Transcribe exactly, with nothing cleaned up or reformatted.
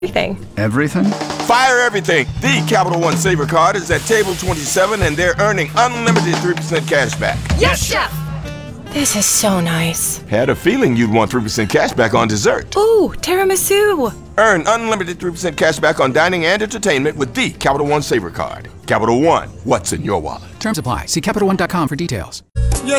Everything. Everything? Fire everything. The Capital One Saver Card is at table twenty-seven, and they're earning unlimited three percent cash back. Yes, Chef! This is so nice. Had a feeling you'd want three percent cash back on dessert. Ooh, tiramisu. Earn unlimited three percent cash back on dining and entertainment with the Capital One Saver Card. Capital One, what's in your wallet? Terms apply. See Capital One dot com for details. You